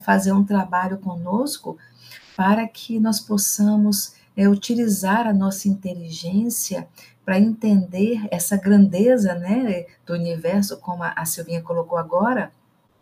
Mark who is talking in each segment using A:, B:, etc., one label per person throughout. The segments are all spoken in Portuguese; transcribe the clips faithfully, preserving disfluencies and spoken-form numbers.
A: fazer um trabalho conosco para que nós possamos é, utilizar a nossa inteligência para entender essa grandeza, né, do universo, como a Silvinha colocou agora,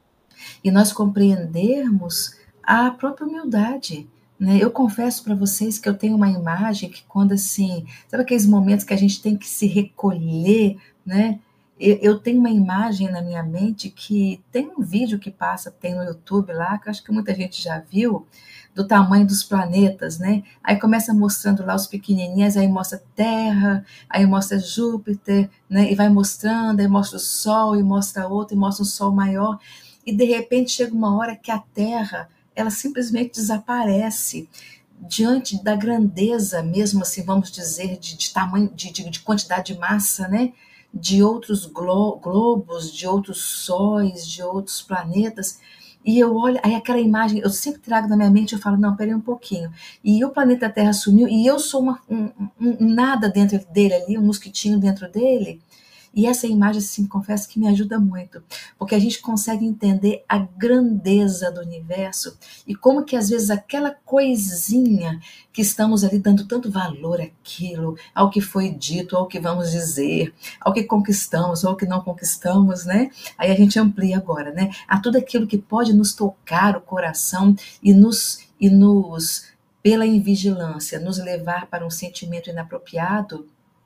A: e nós compreendermos a própria humildade. Né? Eu confesso para vocês que eu tenho uma imagem que quando assim, sabe aqueles momentos que a gente tem que se recolher, né? Eu tenho uma imagem na minha mente que tem um vídeo que passa, tem no YouTube lá, que eu acho que muita gente já viu, do tamanho dos planetas, né? Aí começa mostrando lá os pequenininhos, aí mostra Terra, aí mostra Júpiter, né? E vai mostrando, aí mostra o Sol, e mostra outro, e mostra um Sol maior, e de repente chega uma hora que a Terra, ela simplesmente desaparece diante da grandeza, mesmo assim, vamos dizer, de, de tamanho, de, de, de quantidade de massa, né? De outros glo globos, de outros sóis, de outros planetas, e eu olho, aí aquela imagem, eu sempre trago na minha mente, eu falo, não, peraí um pouquinho, e o planeta Terra sumiu, e eu sou uma, um, um, um nada dentro dele ali, um mosquitinho dentro dele, e essa imagem, assim, confesso que me ajuda muito, porque a gente consegue entender a grandeza do universo e como que às vezes aquela coisinha que estamos ali dando tanto valor àquilo, ao que foi dito, ao que vamos dizer, ao que conquistamos, ao que não conquistamos, né? Aí a gente amplia agora, né? A tudo aquilo que pode nos tocar o coração e nos, e nos pela invigilância, nos levar para um sentimento inapropriado.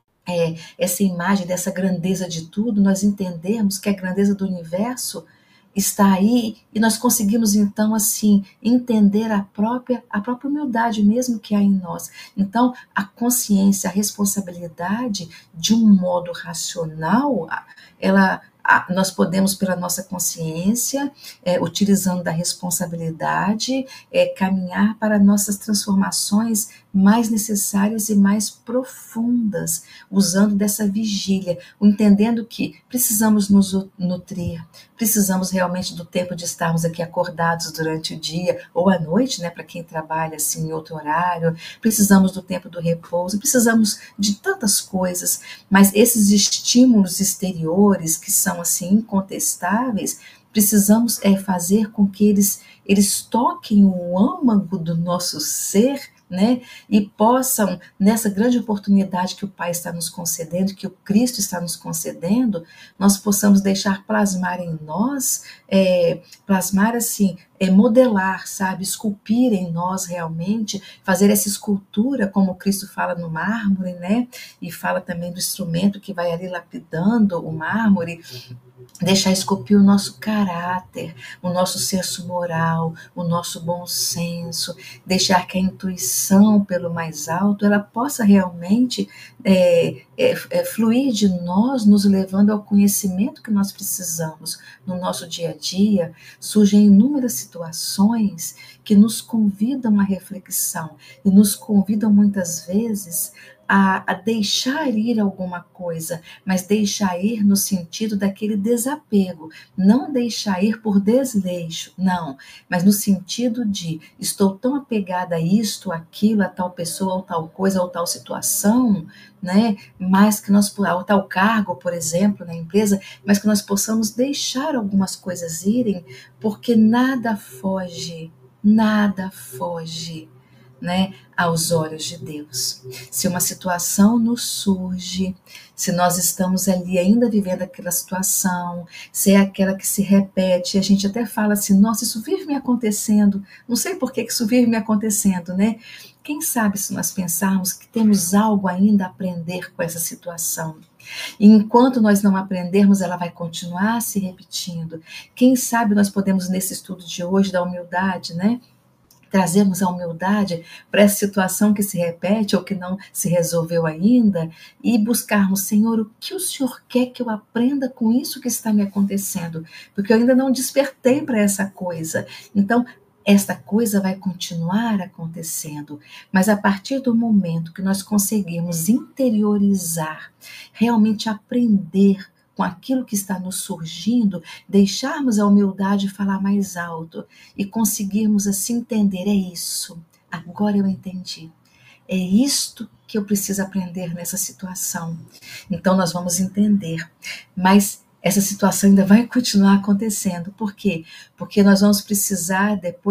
A: É, essa imagem dessa grandeza de tudo, nós entendermos que a grandeza do universo está aí e nós conseguimos então assim entender a própria a própria humildade mesmo que há em nós. Então a consciência, a responsabilidade de um modo racional, ela nós podemos pela nossa consciência, é, utilizando da responsabilidade, é, caminhar para nossas transformações mais necessárias e mais profundas, usando dessa vigília, entendendo que precisamos nos nutrir, precisamos realmente do tempo de estarmos aqui acordados durante o dia ou à noite, né, para quem trabalha assim em outro horário, precisamos do tempo do repouso, precisamos de tantas coisas, mas esses estímulos exteriores que são assim incontestáveis, precisamos é, fazer com que eles, eles toquem o âmago do nosso ser, né? E possam, nessa grande oportunidade que o Pai está nos concedendo, que o Cristo está nos concedendo, nós possamos deixar plasmar em nós, é, plasmar assim, é, modelar, sabe, esculpir em nós realmente, fazer essa escultura, como Cristo fala no mármore, né? E fala também do instrumento que vai ali lapidando o mármore, deixar esculpir o nosso caráter, o nosso senso moral, o nosso bom senso, deixar que a intuição pelo mais alto, ela possa realmente é, é, é, fluir de nós, nos levando ao conhecimento que nós precisamos. No nosso dia a dia, surgem inúmeras situações que nos convidam à reflexão e nos convidam muitas vezes A, a deixar ir alguma coisa, mas deixar ir no sentido daquele desapego, não deixar ir por desleixo, não, mas no sentido de estou tão apegada a isto, aquilo, a tal pessoa, ou tal coisa, ou tal situação, né, mas que nós, ao tal cargo, por exemplo, na empresa, mas que nós possamos deixar algumas coisas irem, porque nada foge, nada foge, né, aos olhos de Deus. Se uma situação nos surge, se nós estamos ali ainda vivendo aquela situação, se é aquela que se repete, a gente até fala assim, nossa, isso vive me acontecendo, não sei por que isso vive me acontecendo, né? Quem sabe se nós pensarmos que temos algo ainda a aprender com essa situação. E enquanto nós não aprendermos, ela vai continuar se repetindo. Quem sabe nós podemos, nesse estudo de hoje da humildade, né, trazermos a humildade para essa situação que se repete ou que não se resolveu ainda e buscarmos, Senhor, o que o Senhor quer que eu aprenda com isso que está me acontecendo? Porque eu ainda não despertei para essa coisa. Então, esta coisa vai continuar acontecendo, mas a partir do momento que nós conseguirmos interiorizar, realmente aprender com aquilo que está nos surgindo, deixarmos a humildade falar mais alto e conseguirmos assim entender, é isso, agora eu entendi, é isto que eu preciso aprender nessa situação. Então nós vamos entender, mas essa situação ainda vai continuar acontecendo. Por quê? Porque nós vamos precisar depois